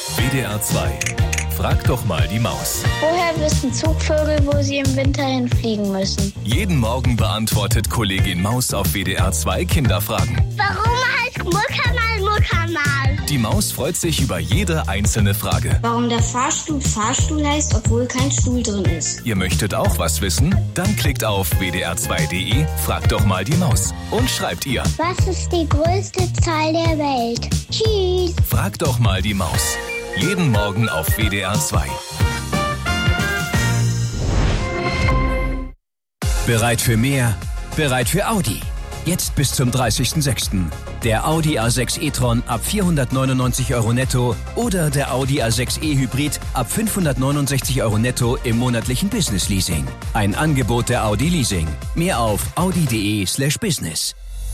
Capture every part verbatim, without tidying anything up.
W D R zwei. Frag doch mal die Maus. Woher wissen Zugvögel, wo sie im Winter hinfliegen müssen? Jeden Morgen beantwortet Kollegin Maus auf W D R zwei Kinderfragen. Warum heißt Muttermal Muttermal? Die Maus freut sich über jede einzelne Frage. Warum der Fahrstuhl Fahrstuhl heißt, obwohl kein Stuhl drin ist. Ihr möchtet auch was wissen? Dann klickt auf w d r zwei punkt d e, fragt doch mal die Maus und schreibt ihr. Was ist die größte Zahl der Welt? Tschüss. Frag doch mal die Maus. Jeden Morgen auf W D R zwei. Bereit für mehr? Bereit für Audi. Jetzt bis zum dreißigsten sechsten Der Audi A sechs e-tron ab vierhundertneunundneunzig Euro netto oder der Audi A sechs e Hybrid ab fünfhundertneunundsechzig Euro netto im monatlichen Business Leasing. Ein Angebot der Audi Leasing. Mehr auf audi punkt d e slash business.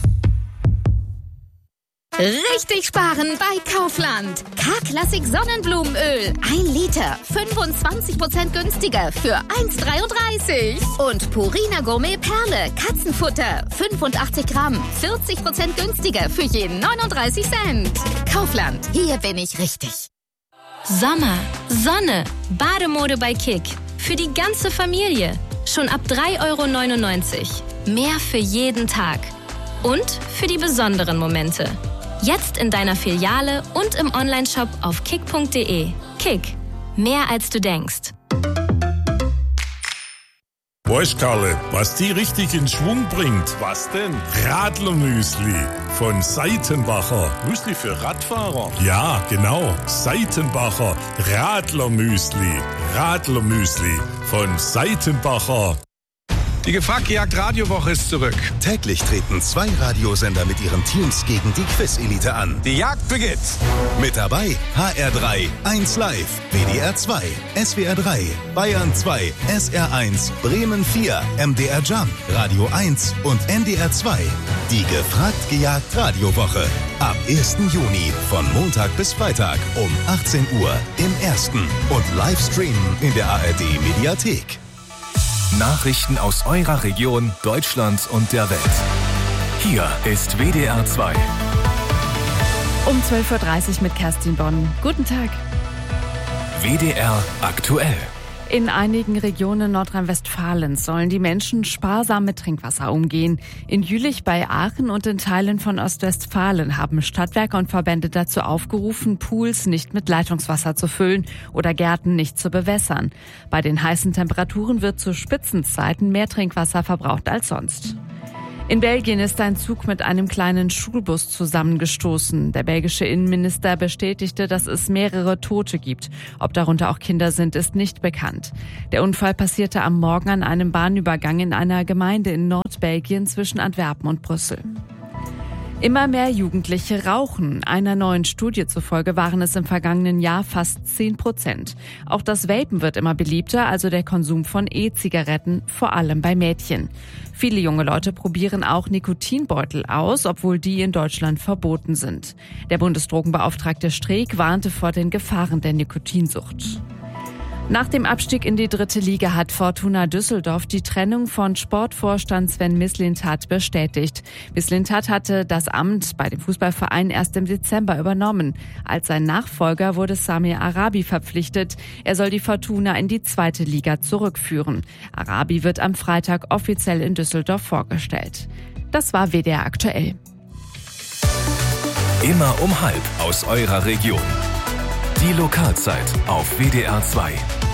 Richtig sparen bei Kaufland. K-Klassik Sonnenblumenöl. Ein Liter. fünfundzwanzig Prozent günstiger für eins Komma dreiunddreißig. Und Purina Gourmet Perle. Katzenfutter. fünfundachtzig Gramm. vierzig Prozent günstiger für jeden neununddreißig Cent. Kaufland. Hier bin ich richtig. Sommer, Sonne, Bademode bei Kick. Für die ganze Familie. Schon ab drei Euro neunundneunzig. Mehr für jeden Tag. Und für die besonderen Momente. Jetzt in deiner Filiale und im Onlineshop auf kick punkt d e. Kick. Mehr als du denkst. Weißt Karle, was die richtig in Schwung bringt? Was denn? Radlermüsli von Seitenbacher. Müsli für Radfahrer? Ja, genau. Seitenbacher Radlermüsli. Radlermüsli von Seitenbacher. Die Gefragt-Gejagt-Radiowoche ist zurück. Täglich treten zwei Radiosender mit ihren Teams gegen die Quiz-Elite an. Die Jagd beginnt. Mit dabei H R drei, eins Live, W D R zwei, S W R drei, Bayern zwei, S R eins, Bremen vier, M D R Jump, Radio eins und N D R zwei. Die Gefragt-Gejagt-Radiowoche. Ab ersten Juni von Montag bis Freitag um achtzehn Uhr im Ersten und Livestreamen in der A R D-Mediathek. Nachrichten aus eurer Region, Deutschland und der Welt. Hier ist W D R zwei. Um zwölf Uhr dreißig mit Kerstin Bonn. Guten Tag. W D R aktuell. In einigen Regionen Nordrhein-Westfalens sollen die Menschen sparsam mit Trinkwasser umgehen. In Jülich bei Aachen und in Teilen von Ostwestfalen haben Stadtwerke und Verbände dazu aufgerufen, Pools nicht mit Leitungswasser zu füllen oder Gärten nicht zu bewässern. Bei den heißen Temperaturen wird zu Spitzenzeiten mehr Trinkwasser verbraucht als sonst. In Belgien ist ein Zug mit einem kleinen Schulbus zusammengestoßen. Der belgische Innenminister bestätigte, dass es mehrere Tote gibt. Ob darunter auch Kinder sind, ist nicht bekannt. Der Unfall passierte am Morgen an einem Bahnübergang in einer Gemeinde in Nordbelgien zwischen Antwerpen und Brüssel. Immer mehr Jugendliche rauchen. Einer neuen Studie zufolge waren es im vergangenen Jahr fast zehn Prozent. Auch das Vapen wird immer beliebter, also der Konsum von E-Zigaretten, vor allem bei Mädchen. Viele junge Leute probieren auch Nikotinbeutel aus, obwohl die in Deutschland verboten sind. Der Bundesdrogenbeauftragte Streeck warnte vor den Gefahren der Nikotinsucht. Nach dem Abstieg in die dritte Liga hat Fortuna Düsseldorf die Trennung von Sportvorstand Sven Mislintat bestätigt. Mislintat hatte das Amt bei dem Fußballverein erst im Dezember übernommen. Als sein Nachfolger wurde Samir Arabi verpflichtet. Er soll die Fortuna in die zweite Liga zurückführen. Arabi wird am Freitag offiziell in Düsseldorf vorgestellt. Das war W D R aktuell. Immer um halb aus eurer Region. Die Lokalzeit auf W D R zwei.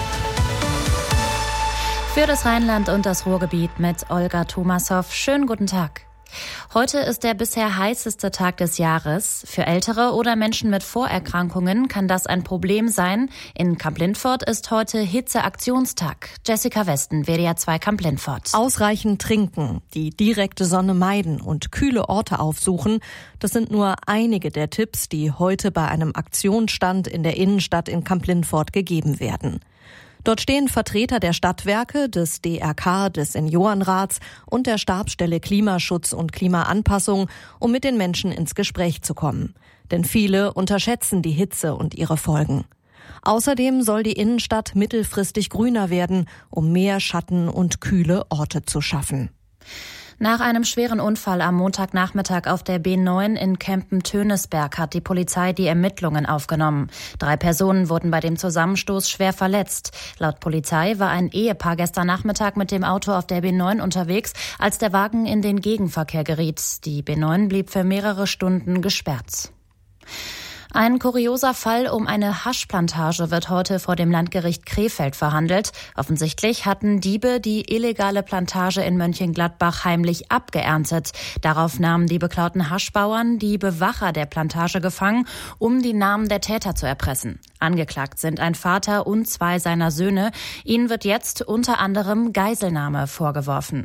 Für das Rheinland und das Ruhrgebiet mit Olga Thomashoff. Schönen guten Tag. Heute ist der bisher heißeste Tag des Jahres. Für Ältere oder Menschen mit Vorerkrankungen kann das ein Problem sein. In Kamp-Lindfort ist heute Hitzeaktionstag. Jessica Westen, W D R zwei Kamp-Lindfort. Ausreichend trinken, die direkte Sonne meiden und kühle Orte aufsuchen. Das sind nur einige der Tipps, die heute bei einem Aktionsstand in der Innenstadt in Kamp-Lindfort gegeben werden. Dort stehen Vertreter der Stadtwerke, des D R K, des Seniorenrats und der Stabsstelle Klimaschutz und Klimaanpassung, um mit den Menschen ins Gespräch zu kommen. Denn viele unterschätzen die Hitze und ihre Folgen. Außerdem soll die Innenstadt mittelfristig grüner werden, um mehr Schatten und kühle Orte zu schaffen. Nach einem schweren Unfall am Montagnachmittag auf der B neun in Kempen-Tönesberg hat die Polizei die Ermittlungen aufgenommen. Drei Personen wurden bei dem Zusammenstoß schwer verletzt. Laut Polizei war ein Ehepaar gestern Nachmittag mit dem Auto auf der B neun unterwegs, als der Wagen in den Gegenverkehr geriet. Die B neun blieb für mehrere Stunden gesperrt. Ein kurioser Fall um eine Haschplantage wird heute vor dem Landgericht Krefeld verhandelt. Offensichtlich hatten Diebe die illegale Plantage in Mönchengladbach heimlich abgeerntet. Darauf nahmen die beklauten Haschbauern die Bewacher der Plantage gefangen, um die Namen der Täter zu erpressen. Angeklagt sind ein Vater und zwei seiner Söhne. Ihnen wird jetzt unter anderem Geiselnahme vorgeworfen.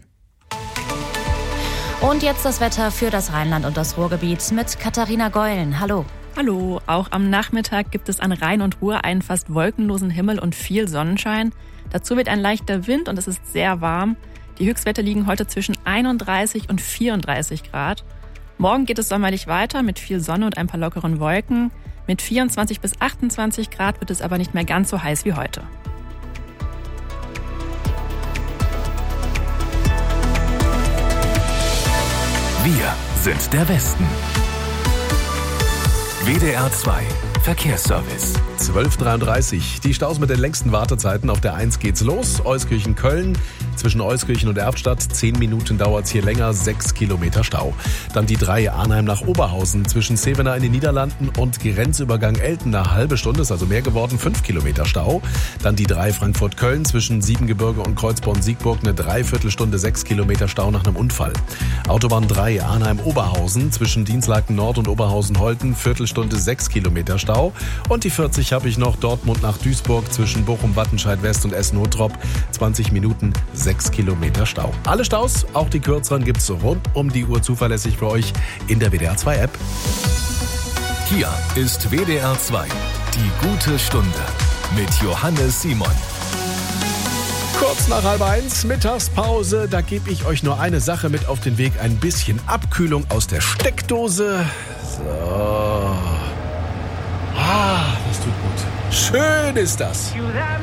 Und jetzt das Wetter für das Rheinland und das Ruhrgebiet mit Katharina Geulen. Hallo. Hallo, auch am Nachmittag gibt es an Rhein und Ruhr einen fast wolkenlosen Himmel und viel Sonnenschein. Dazu wird ein leichter Wind und es ist sehr warm. Die Höchstwerte liegen heute zwischen einunddreißig und vierunddreißig Grad. Morgen geht es sommerlich weiter mit viel Sonne und ein paar lockeren Wolken. Mit vierundzwanzig bis achtundzwanzig Grad wird es aber nicht mehr ganz so heiß wie heute. Wir sind der Westen. W D R zwei Verkehrsservice. zwölf Uhr dreiunddreißig. Die Staus mit den längsten Wartezeiten. Auf der eins geht's los. Euskirchen-Köln. Zwischen Euskirchen und Erftstadt. Zehn Minuten dauert's hier länger. Sechs Kilometer Stau. Dann die drei Arnheim nach Oberhausen. Zwischen Zevenaar in den Niederlanden und Grenzübergang Elten. Eine halbe Stunde, ist also mehr geworden. Fünf Kilometer Stau. Dann die drei Frankfurt-Köln. Zwischen Siebengebirge und Kreuzborn-Siegburg. Eine Dreiviertelstunde. Sechs Kilometer Stau nach einem Unfall. Autobahn drei Arnheim-Oberhausen. Zwischen Dienstlaken Nord und Oberhausen-Holten. Viertelstunde. Sechs Kilometer Stau. Und die vierzig habe ich noch, Dortmund nach Duisburg zwischen Bochum, Wattenscheid West und Essen-Hottrop. zwanzig Minuten, sechs Kilometer Stau. Alle Staus, auch die kürzeren, gibt's rund um die Uhr zuverlässig für euch in der W D R zwei App. Hier ist W D R zwei, die gute Stunde mit Johannes Simon. Kurz nach halb eins, Mittagspause, da gebe ich euch nur eine Sache mit auf den Weg. Ein bisschen Abkühlung aus der Steckdose. So. Ah, das tut gut. Schön ist das.